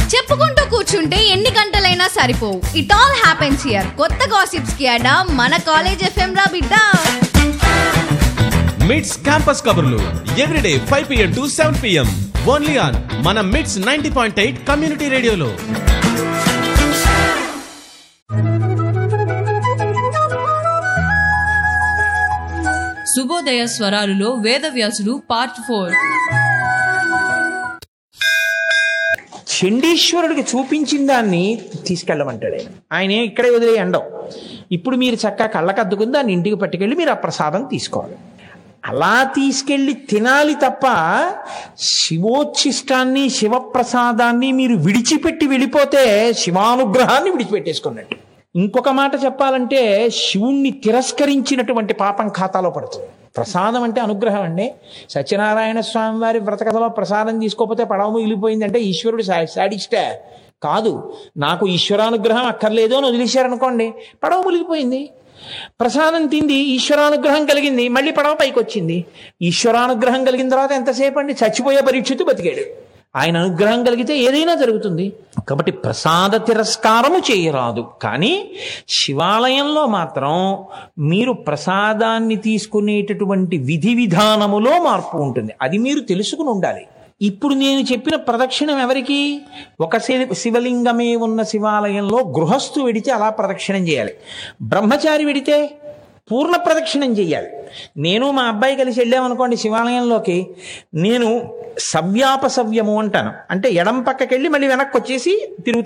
చెప్పుకుంటూ కూర్చుంటే ఎన్ని గంటలైనా సరిపోవు. It all happens here. కొత్త గాసిప్స్ కి అడా మన కాలేజ్ ఎఫ్ఎం రా బిడ్డ. మిట్స్ క్యాంపస్ కబుర్లు everyday 5 PM to 7 PM only on మన మిట్స్ 90.8 కమ్యూనిటీ రేడియోలో. శుభోదయ స్వరాలులో వేదవ్యాసుడు పార్ట్ 4. చండీశ్వరుడికి చూపించిన దాన్ని తీసుకెళ్ళమంటాడు ఆయన ఇక్కడే వదిలే అండం. ఇప్పుడు మీరు చక్కగా కళ్ళకద్దుకుని దాన్ని ఇంటికి పట్టుకెళ్ళి మీరు ఆ ప్రసాదం తీసుకోవాలి. అలా తీసుకెళ్ళి తినాలి తప్ప శివోచ్ఛిష్టాన్ని శివప్రసాదాన్ని మీరు విడిచిపెట్టి వెళ్ళిపోతే శివానుగ్రహాన్ని విడిచిపెట్టేసుకున్నట్టు. ఇంకొక మాట చెప్పాలంటే శివుణ్ణి తిరస్కరించినటువంటి పాపం ఖాతాలో పడుతుంది. ప్రసాదం అంటే అనుగ్రహం అండి. సత్యనారాయణ స్వామి వారి వ్రతకథలో ప్రసాదం తీసుకోకపోతే పడవ మిగిలిపోయిందంటే ఈశ్వరుడు శాడిస్టే కాదు. నాకు ఈశ్వరానుగ్రహం అక్కర్లేదు అని వదిలేశారనుకోండి, పడవ మునిగిపోయింది. ప్రసాదం తింది, ఈశ్వరానుగ్రహం కలిగింది, మళ్ళీ పడవ పైకి వచ్చింది. ఈశ్వరానుగ్రహం కలిగిన తర్వాత ఎంతసేపు అండి? చచ్చిపోయే పరీక్షిత్తు బతికాడు. ఆయన అనుగ్రహం కలిగితే ఏదైనా జరుగుతుంది. కాబట్టి ప్రసాద తిరస్కారము చేయరాదు. కానీ శివాలయంలో మాత్రం మీరు ప్రసాదాన్ని తీసుకునేటటువంటి విధి విధానములో మార్పు ఉంటుంది. అది మీరు తెలుసుకుని ఉండాలి. ఇప్పుడు నేను చెప్పిన ప్రదక్షిణం ఎవరికి? ఒక శివలింగమే ఉన్న శివాలయంలో గృహస్థు వెడితే అలా ప్రదక్షిణం చేయాలి. బ్రహ్మచారి వెడితే పూర్ణ ప్రదక్షిణం చెయ్యాలి. నేను మా అబ్బాయి కలిసి వెళ్ళామనుకోండి శివాలయంలోకి, నేను సవ్యాపసవ్యము అంటాను. అంటే ఎడం పక్కకెళ్ళి మళ్ళీ వెనక్కి వచ్చేసి తిరుగుతాను.